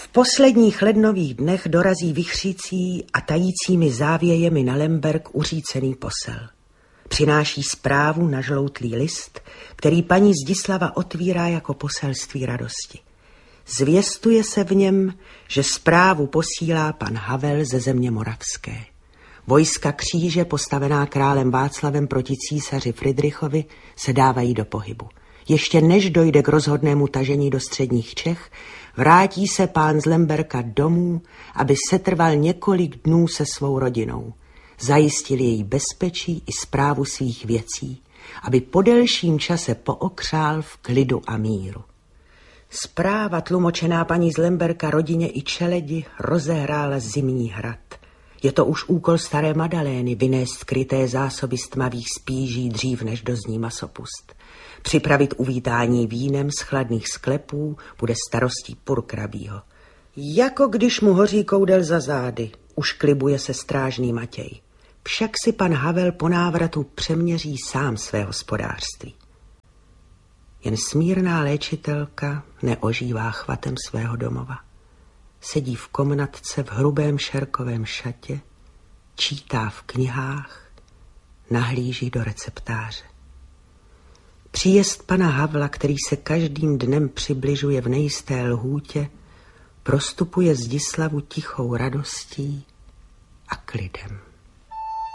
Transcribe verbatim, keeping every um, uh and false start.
posledních lednových dnech dorazí vichřící a tajícími závějemi na Lemberg uřícený posel. Přináší zprávu na žloutlý list, který paní Zdislava otvírá jako poselství radosti. Zvěstuje se v něm, že zprávu posílá pan Havel ze země moravské. Vojska kříže, postavená králem Václavem proti císaři Fridrichovi, se dávají do pohybu. Ještě než dojde k rozhodnému tažení do středních Čech, vrátí se pán z Lemberka domů, aby setrval několik dnů se svou rodinou. Zajistil její bezpečí i správu svých věcí, aby po delším čase pookřál v klidu a míru. Zpráva tlumočená paní z Lemberka rodině i čeledi rozehrála zimní hrad. Je to už úkol staré Madalény vynést skryté zásoby z tmavých spíží dřív, než dozní masopust. Připravit uvítání vínem z chladných sklepů bude starostí Purkrabího. Jako když mu hoří koudel za zády, už klibuje se strážný Matěj. Však si pan Havel po návratu přeměří sám své hospodářství. Jen smírná léčitelka neožívá chvatem svého domova. Sedí v komnatce v hrubém šerkovém šatě, čítá v knihách, nahlíží do receptáře. Příjezd pana Havla, který se každým dnem přibližuje v nejisté lhůtě, prostupuje Zdislavu tichou radostí a klidem.